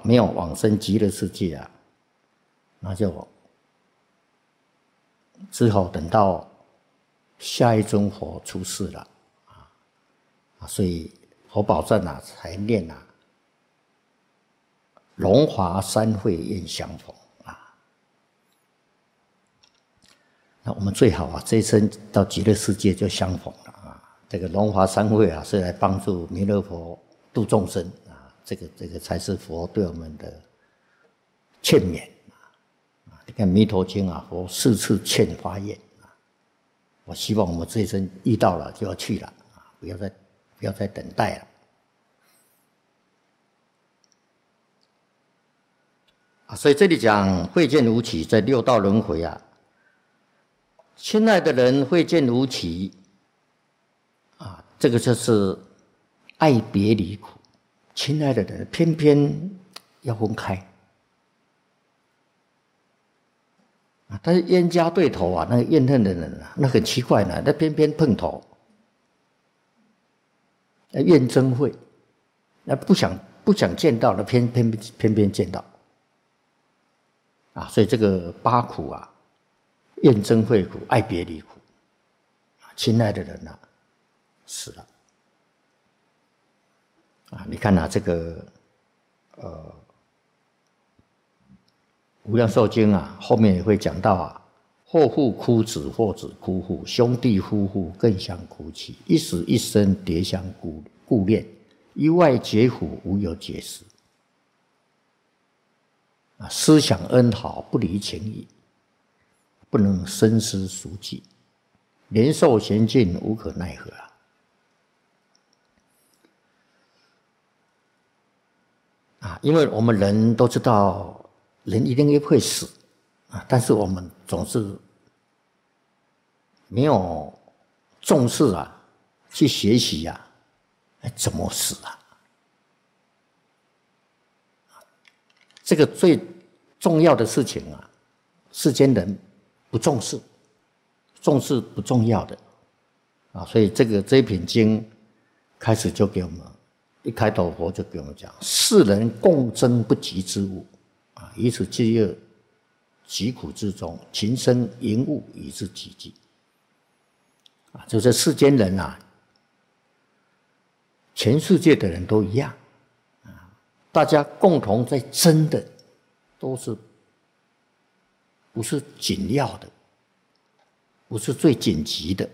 没有往生极乐世界啊，那就只好等到下一尊佛出世了所以佛宝藏才念龙华三会愿相逢那我们最好这一生到极乐世界就相逢了这个龙华三会是来帮助弥勒佛度众生这个才是佛对我们的劝勉你看《弥陀经》佛4次劝发愿我希望我们这一生遇到了就要去了不要再等待了所以这里讲慧见无期，在六道轮回亲爱的人慧见无期这个就是爱别离苦。亲爱的人偏偏要分开但是冤家对头那个怨恨的人那很奇怪呢，那偏偏碰头，怨憎会，那不想见到，那偏偏见到所以这个八苦怨憎会苦，爱别离苦，亲爱的人死了你看这个无量寿经后面也会讲到或父哭子，或子哭父，兄弟夫妇更相哭泣，一死一生迭相顾恋，一外结苦，无有解时思想恩好，不离情谊，不能深思熟记，年寿闲尽，无可奈何因为我们人都知道人一定会死但是我们总是没有重视去学习怎么死这个最重要的事情世间人不重视，重视不重要的所以这一品经开始就给我们一开头佛就给我们讲，世人共争不及之物以此积乐疾苦之中，情生淫物以至极际就是世间人全世界的人都一样大家共同在争的都是不是紧要的，不是最紧急的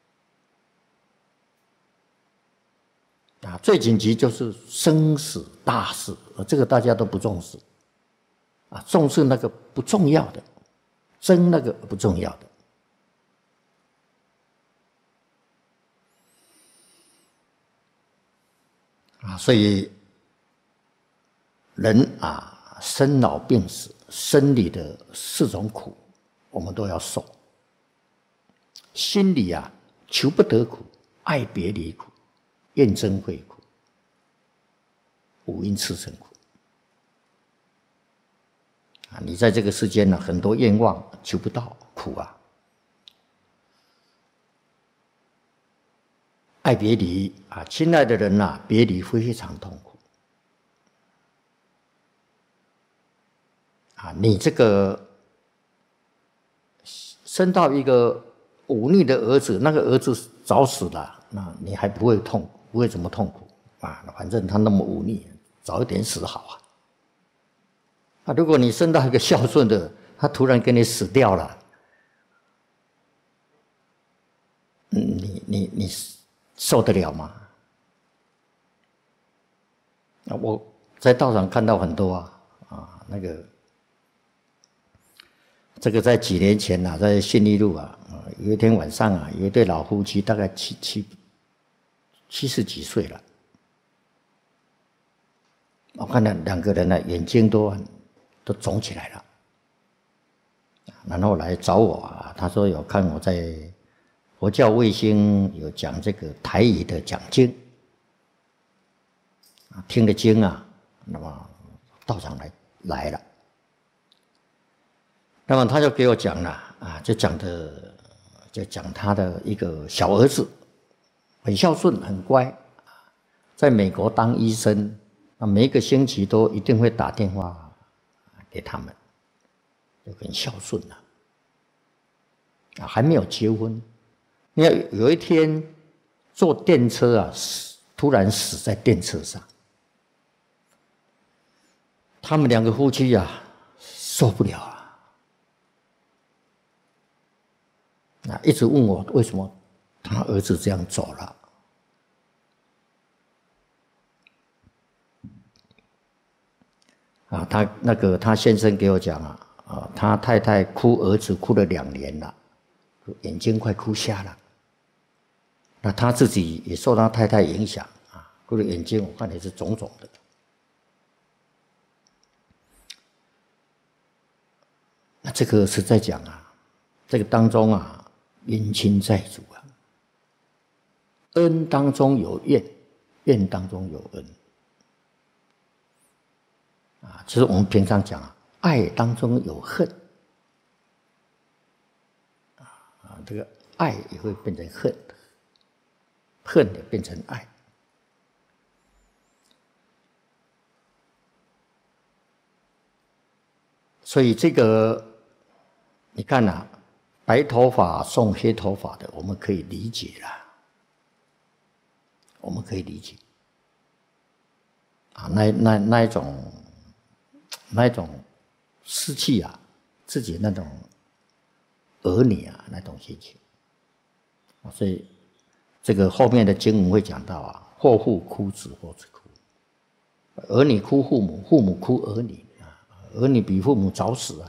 最紧急就是生死大事这个大家都不重视重视那个不重要的，争那个不重要的所以人生老病死，生理的4种苦我们都要受，心里求不得苦，爱别离苦，怨憎会苦，五阴炽盛苦你在这个世间很多愿望求不到苦爱别离亲爱的人别离非常痛苦你这个生到一个忤逆的儿子，那个儿子早死了，那你还不会痛，不会怎么痛苦反正他那么忤逆，早一点死好如果你生到一个孝顺的，他突然跟你死掉了，你受得了吗？我在道场看到很多这个在几年前在信义路有一天晚上有一对老夫妻，大概70几岁了，我看到2个人眼睛都肿起来了，然后来找我他说有看我在佛教卫星有讲这个台语的讲经听了经那么道场来了，那么他就给我讲了就讲他的一个小儿子很孝顺很乖，在美国当医生那每一个星期都一定会打电话给他们，就很孝顺了。还没有结婚，你要有一天坐电车啊，突然死在电车上，他们两个夫妻啊受不了啊，一直问我为什么他儿子这样走了。他先生给我讲他太太哭儿子哭了2年了，眼睛快哭瞎了。那他自己也受他太太影响哭的眼睛我看也是肿肿的。那这个是在讲这个当中冤亲债主恩当中有怨，怨当中有恩就是我们平常讲爱当中有恨这个爱也会变成恨，恨也变成爱。所以这个你看白头发送黑头发的，我们可以理解了，我们可以理解那一种失去自己那种儿女那种心情。所以这个后面的经文会讲到或父哭子，或子哭儿女，哭父母，父母哭儿女儿女比父母早死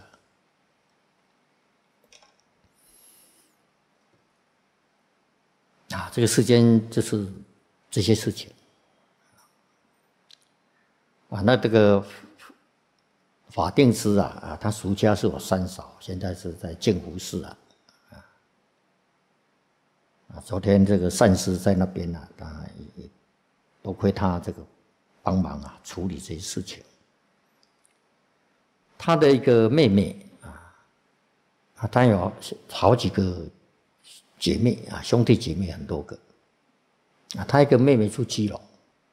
这个世间就是这些事情那这个法定师他俗家是我3嫂，现在是在建福寺昨天这个善师在那边也多亏他这个帮忙处理这些事情。他的一个妹妹他有好几个姐妹兄弟姐妹很多个他一个妹妹住基隆。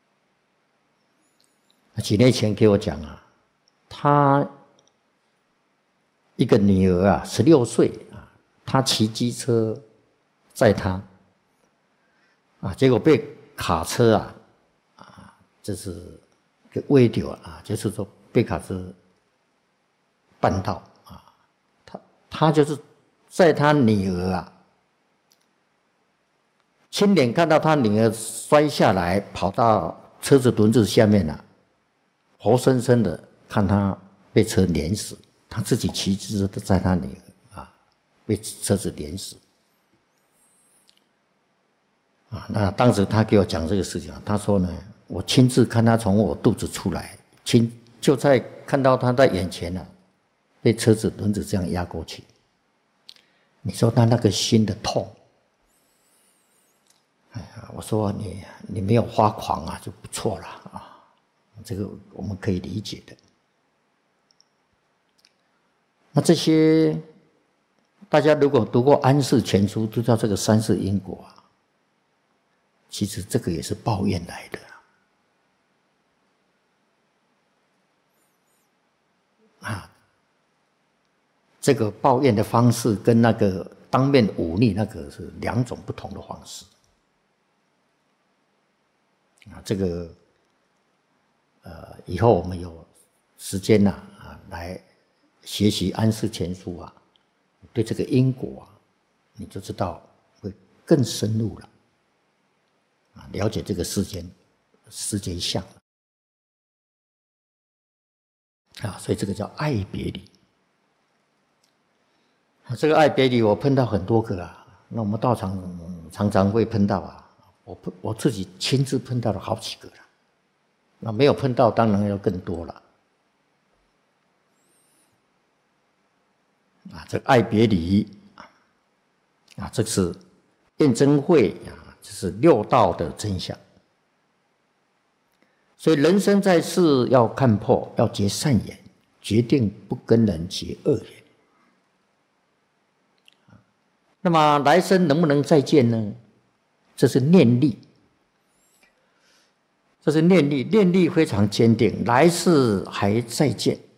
几年前给我讲他一个女儿16岁他骑机车载他结果被卡车就是给围掉就是说被卡车绊到他就是在他女儿亲眼看到他女儿摔下来，跑到车子轮子下面活生生的看他被车碾死，他自己骑车载他女儿被车子碾死那当时他给我讲这个事情他说呢，我亲自看他从我肚子出来，就在看到他在眼前被车子轮子这样压过去，你说他那个心的痛我说你没有发狂就不错了这个我们可以理解的。那这些大家如果读过《安世全书》，都知道这个3世因果其实这个也是报怨来的这个报怨的方式跟那个当面忤逆那个是2种不同的方式这个以后我们有时间来学习《安世全书》对这个因果你就知道会更深入了了解这个世间相所以这个叫爱别离这个爱别离我碰到很多个那我们道场常常会碰到我自己亲自碰到了好几个了，那没有碰到当然要更多了这个爱别离这是辩证会这是6道的真相。所以人生在世要看破，要结善缘，决定不跟人结恶缘。那么来生能不能再见呢？这是念力。 这是念力，念力非常坚定，来世还再见。